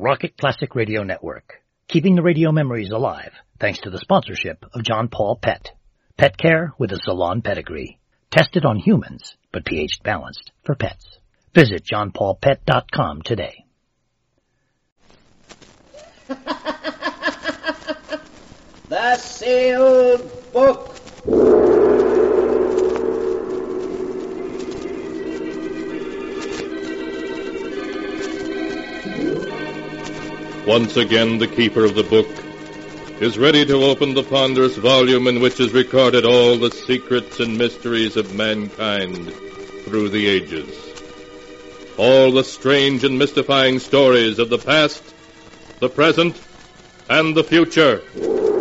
Rocket Classic Radio Network, keeping the radio memories alive thanks to the sponsorship of John Paul Pet. Pet care with a salon pedigree. Tested on humans, but pH balanced for pets. Visit johnpaulpet.com today. The Sealed Book. Once again, the keeper of the book is ready to open the ponderous volume in which is recorded all the secrets and mysteries of mankind through the ages. All the strange and mystifying stories of the past, the present, and the future.